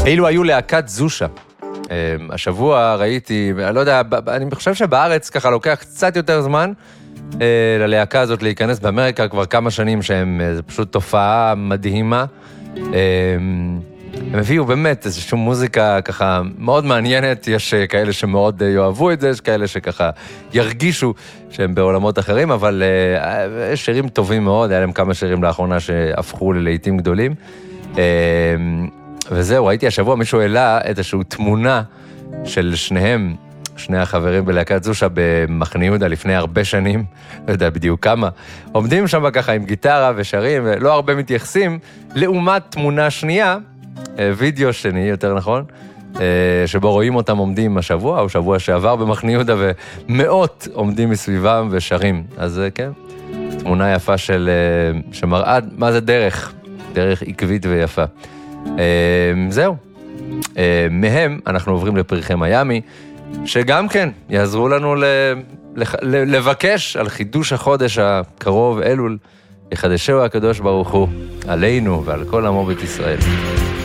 אילו היו להקת זושה. השבוע ראיתי, אני לא יודע, אני חושב שבארץ ככה לוקח קצת יותר זמן ללהקה הזאת להיכנס. באמריקה כבר כמה שנים שהם, זה פשוט תופעה מדהימה. הם הביאו באמת איזושהי מוזיקה ככה מאוד מעניינת, יש כאלה שמאוד יאהבו את זה, יש כאלה שככה ירגישו שהם בעולמות אחרים, אבל יש שירים טובים מאוד, היה להם כמה שירים לאחרונה שהפכו ללהיטים גדולים. וזהו, ראיתי השבוע מישהו העלה איזושהי תמונה של שניהם, שני החברים בלהקת זושה במחנה יהודה לפני הרבה שנים, לא יודע בדיוק כמה, עומדים שם ככה עם גיטרה ושרים, ולא הרבה מתייחסים, לעומת תמונה שנייה, וידאו שני, יותר נכון, שבו רואים אותם עומדים השבוע, או שבוע שעבר במחנה יהודה, ומאות עומדים מסביבם ושרים. אז כן, תמונה יפה שמראה מה זה דרך עקבית ויפה. זהו. מהם אנחנו עוברים לפרחי מיאמי, שגם כן יעזרו לנו לבקש על חידוש החודש הקרוב אלול, יחדשהו הקדוש ברוך הוא עלינו ועל כל עמו בית ישראל.